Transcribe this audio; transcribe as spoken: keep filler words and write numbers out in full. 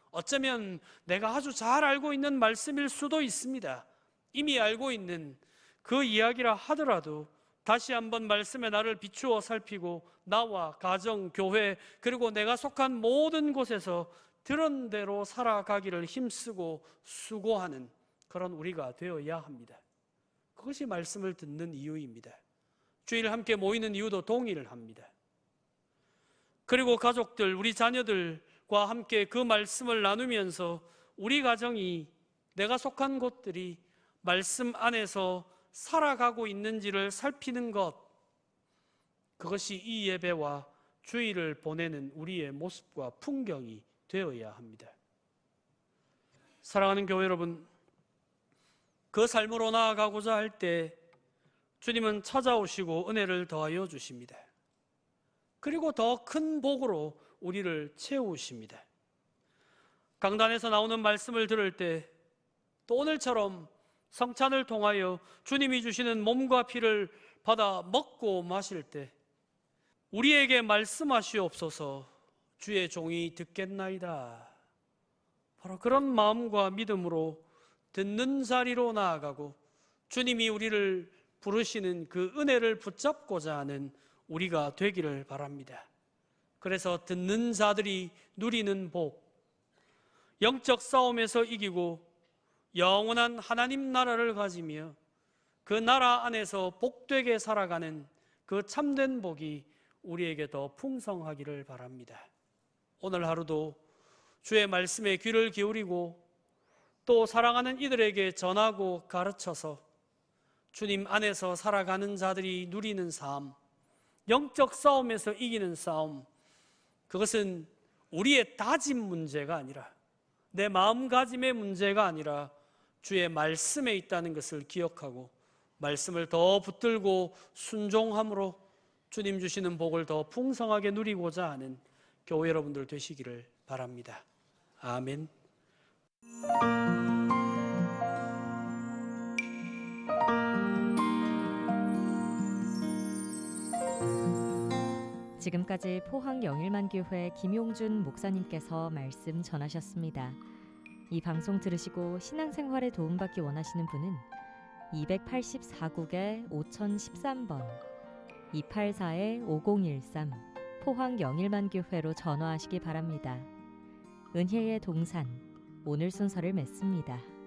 어쩌면 내가 아주 잘 알고 있는 말씀일 수도 있습니다. 이미 알고 있는 그 이야기라 하더라도 다시 한번 말씀에 나를 비추어 살피고 나와 가정, 교회, 그리고 내가 속한 모든 곳에서 들은 대로 살아가기를 힘쓰고 수고하는 그런 우리가 되어야 합니다. 그것이 말씀을 듣는 이유입니다. 주일 함께 모이는 이유도 동의를 합니다. 그리고 가족들, 우리 자녀들과 함께 그 말씀을 나누면서 우리 가정이, 내가 속한 곳들이 말씀 안에서 살아가고 있는지를 살피는 것, 그것이 이 예배와 주일을 보내는 우리의 모습과 풍경이 되어야 합니다. 사랑하는 교회 여러분, 그 삶으로 나아가고자 할 때 주님은 찾아오시고 은혜를 더하여 주십니다. 그리고 더 큰 복으로 우리를 채우십니다. 강단에서 나오는 말씀을 들을 때, 또 오늘처럼 성찬을 통하여 주님이 주시는 몸과 피를 받아 먹고 마실 때 우리에게 말씀하시옵소서, 주의 종이 듣겠나이다. 바로 그런 마음과 믿음으로 듣는 자리로 나아가고 주님이 우리를 부르시는 그 은혜를 붙잡고자 하는 우리가 되기를 바랍니다. 그래서 듣는 자들이 누리는 복, 영적 싸움에서 이기고 영원한 하나님 나라를 가지며 그 나라 안에서 복되게 살아가는 그 참된 복이 우리에게 더 풍성하기를 바랍니다. 오늘 하루도 주의 말씀에 귀를 기울이고 또 사랑하는 이들에게 전하고 가르쳐서 주님 안에서 살아가는 자들이 누리는 삶, 영적 싸움에서 이기는 싸움, 그것은 우리의 다짐 문제가 아니라, 내 마음가짐의 문제가 아니라 주의 말씀에 있다는 것을 기억하고 말씀을 더 붙들고 순종함으로 주님 주시는 복을 더 풍성하게 누리고자 하는 교회 여러분들 되시기를 바랍니다. 아멘. 지금까지 포항 영일만교회 김용준 목사님께서 말씀 전하셨습니다. 이 방송 들으시고 신앙생활에 도움받기 원하시는 분은 이백팔십사 국에 오공일삼 번, 이팔사 오공일삼 포항 영일만교회로 전화하시기 바랍니다. 은혜의 동산, 오늘 순서를 맺습니다.